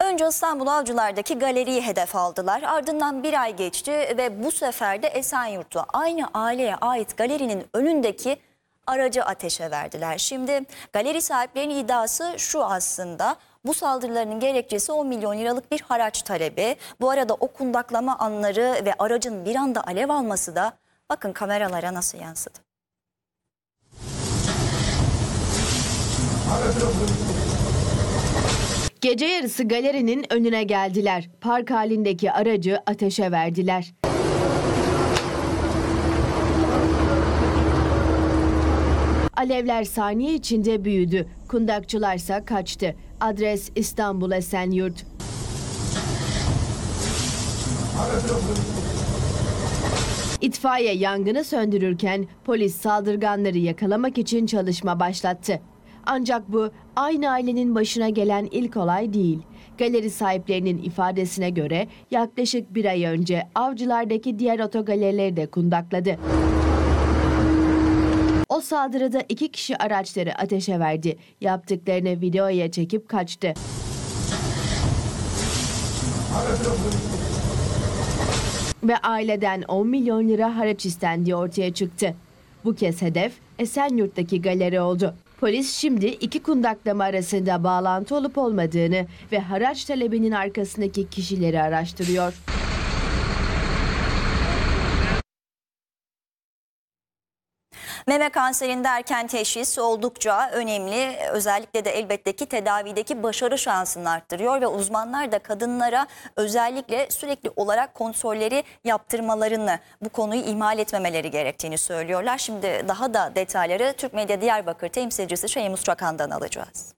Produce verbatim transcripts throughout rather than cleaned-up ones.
Önce İstanbul Avcılar'daki galeriyi hedef aldılar. Ardından bir ay geçti ve bu sefer de Esenyurt'ta aynı aileye ait galerinin önündeki aracı ateşe verdiler. Şimdi galeri sahiplerinin iddiası şu aslında: bu saldırıların gerekçesi on milyon liralık bir haraç talebi. Bu arada o kundaklama anları ve aracın bir anda alev alması da bakın kameralara nasıl yansıdı. Gece yarısı galerinin önüne geldiler. Park halindeki aracı ateşe verdiler. Alevler saniye içinde büyüdü. Kundakçılarsa kaçtı. Adres İstanbul Esenyurt. İtfaiye yangını söndürürken polis saldırganları yakalamak için çalışma başlattı. Ancak bu aynı ailenin başına gelen ilk olay değil. Galeri sahiplerinin ifadesine göre yaklaşık bir ay önce Avcılar'daki diğer otogalerileri de kundakladı. O saldırıda iki kişi araçları ateşe verdi. Yaptıklarını videoya çekip kaçtı. Ve aileden on milyon lira haraç istendiği ortaya çıktı. Bu kez hedef Esenyurt'taki galeri oldu. Polis şimdi iki kundaklama arasında bağlantı olup olmadığını ve haraç talebinin arkasındaki kişileri araştırıyor. Meme kanserinde erken teşhis oldukça önemli. Özellikle de elbette ki tedavideki başarı şansını arttırıyor ve uzmanlar da kadınlara özellikle sürekli olarak kontrolleri yaptırmalarını, bu konuyu ihmal etmemeleri gerektiğini söylüyorlar. Şimdi daha da detayları Türk Medya Diyarbakır temsilcisi Şeymus Çakan'dan alacağız.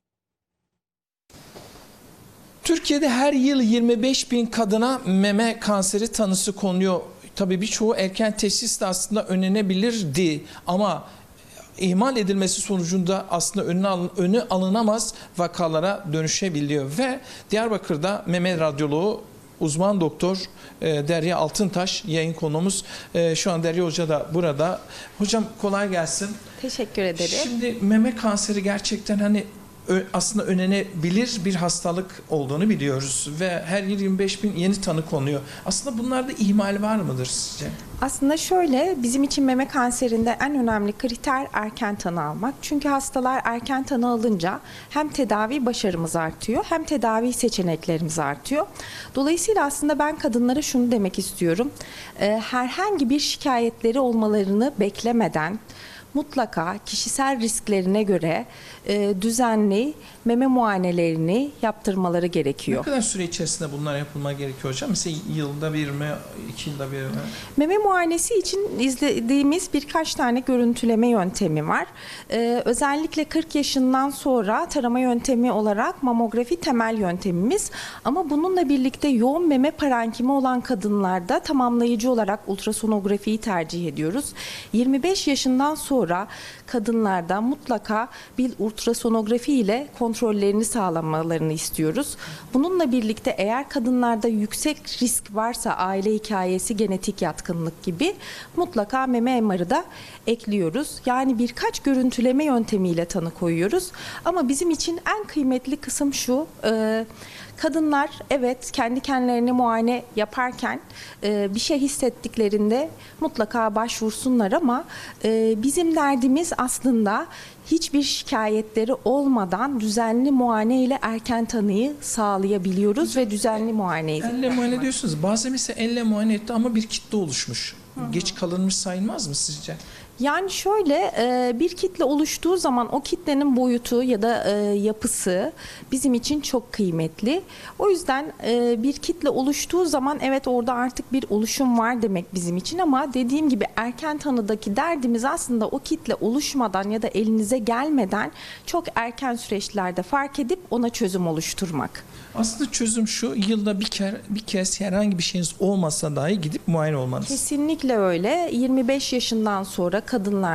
Türkiye'de her yıl yirmi beş bin kadına meme kanseri tanısı konuyor. Tabii birçoğu erken teşhisle aslında önlenebilirdi ama ihmal edilmesi sonucunda aslında önüne, alın, önü alınamaz vakalara dönüşebiliyor. Ve Diyarbakır'da meme radyoloğu uzman doktor e, Derya Altıntaş yayın konuğumuz. E, şu an Derya Hoca da burada. Hocam kolay gelsin. Teşekkür ederim. Şimdi meme kanseri gerçekten hani aslında önlenebilir bir hastalık olduğunu biliyoruz ve her yıl yirmi beş bin yeni tanı konuyor. Aslında bunlarda ihmal var mıdır sizce? Aslında şöyle, bizim için meme kanserinde en önemli kriter erken tanı almak. Çünkü hastalar erken tanı alınca hem tedavi başarımız artıyor hem tedavi seçeneklerimiz artıyor. Dolayısıyla aslında ben kadınlara şunu demek istiyorum. Herhangi bir şikayetleri olmalarını beklemeden mutlaka kişisel risklerine göre e, düzenli meme muayenelerini yaptırmaları gerekiyor. Ne kadar süre içerisinde bunlar yapılma gerekiyor hocam? Mesela yılda bir mi, iki yılda bir mi? Meme muayenesi için izlediğimiz birkaç tane görüntüleme yöntemi var. Ee, özellikle kırk yaşından sonra tarama yöntemi olarak mamografi temel yöntemimiz. Ama bununla birlikte yoğun meme parenkimi olan kadınlarda tamamlayıcı olarak ultrasonografiyi tercih ediyoruz. yirmi beş yaşından sonra kadınlarda mutlaka bir ultrasonografi ile kontrollerini sağlamalarını istiyoruz. Bununla birlikte eğer kadınlarda yüksek risk varsa, aile hikayesi, genetik yatkınlık gibi mutlaka meme M R'ı da ekliyoruz. Yani birkaç görüntüleme yöntemiyle tanı koyuyoruz. Ama bizim için en kıymetli kısım şu: e, kadınlar evet kendi kendilerini muayene yaparken e, bir şey hissettiklerinde mutlaka başvursunlar ama e, bizim derdimiz aslında hiçbir şikayetleri olmadan düzenli muayene ile erken tanıyı sağlayabiliyoruz ve düzenli muayeneyi. Elle muayene diyorsunuz. Bazen mesela elle muayene etti ama bir kitle oluşmuş. Hı hı. Geç kalınmış sayılmaz mı sizce? Yani şöyle, bir kitle oluştuğu zaman o kitlenin boyutu ya da yapısı bizim için çok kıymetli. O yüzden bir kitle oluştuğu zaman evet orada artık bir oluşum var demek bizim için ama dediğim gibi erken tanıdaki derdimiz aslında o kitle oluşmadan ya da elinize gelmeden çok erken süreçlerde fark edip ona çözüm oluşturmak. Aslında çözüm şu: yılda bir kere bir kez herhangi bir şeyiniz olmasa dahi gidip muayene olmanız. Kesinlikle öyle. yirmi beş yaşından sonra kadınlar